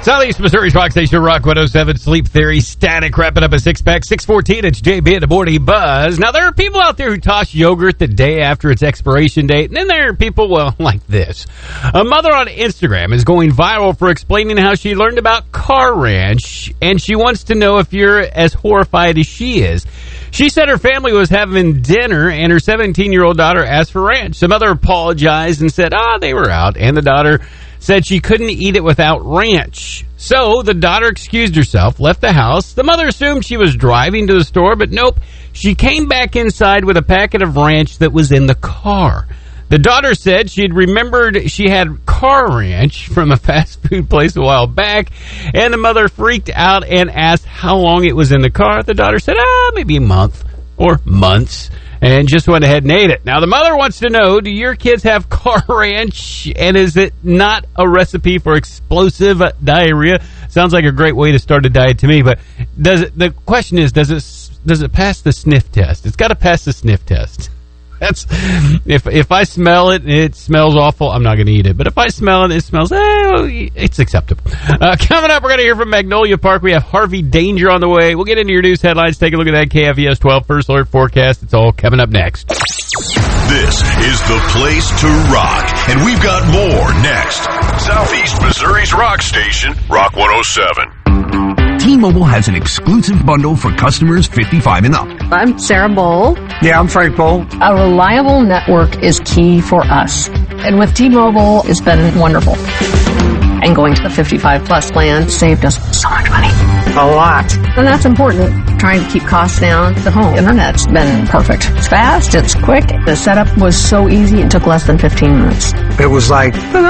Southeast Missouri's Rock Station, Rock 107, Sleep Theory, Static, wrapping up a six-pack, 6:14, it's JB in the Morning Buzz. Now, there are people out there who toss yogurt the day after its expiration date, and then there are people, well, like this. A mother on Instagram is going viral for explaining how she learned about Car Ranch, and she wants to know if you're as horrified as she is. She said her family was having dinner, and her 17-year-old daughter asked for ranch. The mother apologized and said, they were out, and the daughter said she couldn't eat it without ranch. So the daughter excused herself, left the house. The mother assumed she was driving to the store, but nope. She came back inside with a packet of ranch that was in the car. The daughter said she'd remembered she had Car Ranch from a fast food place a while back, and the mother freaked out and asked how long it was in the car. The daughter said, maybe a month or months, and just went ahead and ate it. Now, the mother wants to know, do your kids have Car Ranch, and is it not a recipe for explosive diarrhea? Sounds like a great way to start a diet to me, but the question is, does it pass the sniff test? It's got to pass the sniff test. That's if I smell it and it smells awful, I'm not going to eat it. But if I smell it and it smells, it's acceptable. Coming up, we're going to hear from Magnolia Park. We have Harvey Danger on the way. We'll get into your news headlines. Take a look at that KFVS 12 First Alert forecast. It's all coming up next. This is the place to rock, and we've got more next. Southeast Missouri's rock station, Rock 107. T-Mobile has an exclusive bundle for customers 55 and up. I'm Sarah Bowl. Yeah, I'm Frank Bowl. A reliable network is key for us. And with T-Mobile, it's been wonderful. And going to the 55-plus plan saved us so much money. A lot. And that's important. Trying to keep costs down. The home internet's been perfect. It's fast, it's quick. The setup was so easy, it took less than 15 minutes. It was like,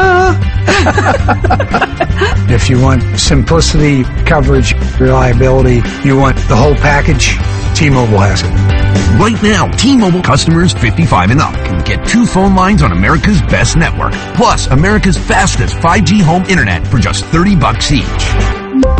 If you want simplicity, coverage, reliability, you want the whole package, T-Mobile has it. Right now, T-Mobile customers 55 and up can get 2 phone lines on America's best network, plus America's fastest 5G home internet for just $30 each.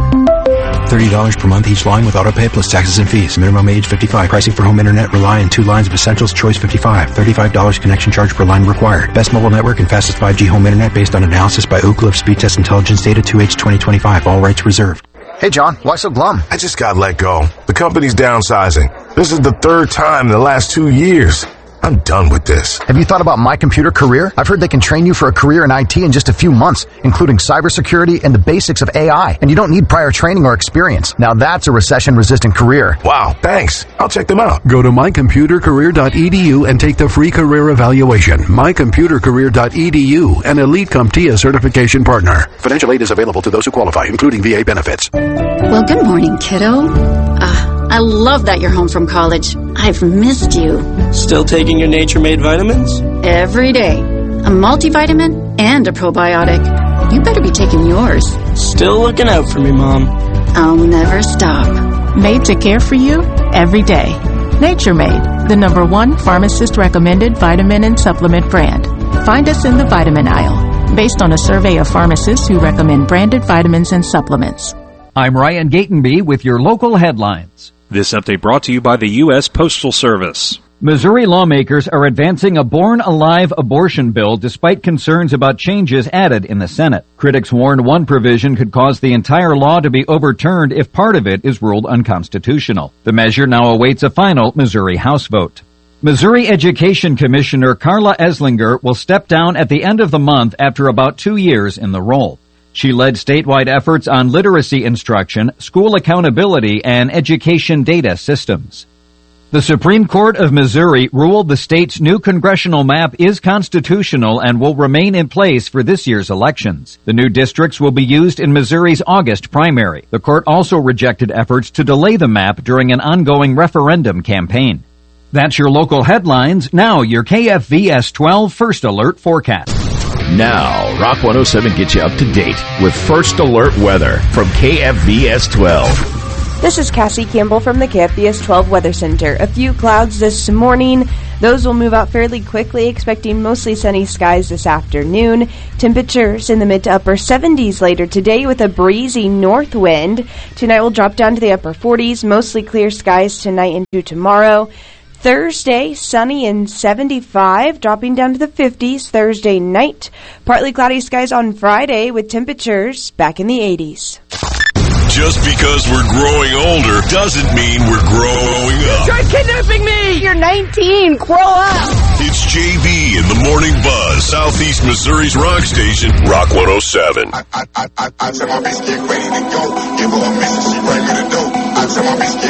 $30 per month each line with autopay plus taxes and fees. Minimum age 55. Pricing for home internet rely on 2 lines of essentials. Choice 55. $35 connection charge per line required. Best mobile network and fastest 5G home internet based on analysis by Ookla of Speed Test Intelligence data 2H2025. All rights reserved. Hey, John, why so glum? I just got let go. The company's downsizing. This is the 3rd time in the last 2 years. I'm done with this. Have you thought about My Computer Career? I've heard they can train you for a career in IT in just a few months, including cybersecurity and the basics of AI. And you don't need prior training or experience. Now that's a recession-resistant career. Wow, thanks. I'll check them out. Go to mycomputercareer.edu and take the free career evaluation. Mycomputercareer.edu, an Elite CompTIA certification partner. Financial aid is available to those who qualify, including VA benefits. Well, good morning, kiddo. I love that you're home from college. I've missed you. Still taking your Nature-Made vitamins? Every day. A multivitamin and a probiotic. You better be taking yours. Still looking out for me, Mom. I'll never stop. Made to care for you every day. Nature-Made, the #1 pharmacist-recommended vitamin and supplement brand. Find us in the vitamin aisle, based on a survey of pharmacists who recommend branded vitamins and supplements. I'm Ryan Gatenby with your local headlines. This update brought to you by the U.S. Postal Service. Missouri lawmakers are advancing a born-alive abortion bill despite concerns about changes added in the Senate. Critics warn one provision could cause the entire law to be overturned if part of it is ruled unconstitutional. The measure now awaits a final Missouri House vote. Missouri Education Commissioner Carla Eslinger will step down at the end of the month after about 2 years in the role. She led statewide efforts on literacy instruction, school accountability, and education data systems. The Supreme Court of Missouri ruled the state's new congressional map is constitutional and will remain in place for this year's elections. The new districts will be used in Missouri's August primary. The court also rejected efforts to delay the map during an ongoing referendum campaign. That's your local headlines. Now your KFVS 12 First Alert forecast. Now, Rock 107 gets you up to date with First Alert weather from KFVS 12. This is Cassie Campbell from the KFVS 12 Weather Center. A few clouds this morning. Those will move out fairly quickly, expecting mostly sunny skies this afternoon. Temperatures in the mid to upper 70s later today with a breezy north wind. Tonight will drop down to the upper 40s, mostly clear skies tonight into tomorrow. Thursday, sunny and 75, dropping down to the 50s Thursday night. Partly cloudy skies on Friday with temperatures back in the 80s. Just because we're growing older doesn't mean we're growing up. Try kidnapping me! You're 19. Grow up! It's JB in the Morning Buzz, Southeast Missouri's rock station, Rock 107. I tell my bitch get ready to go. Give her a mission, she ready to go. I tell my bitch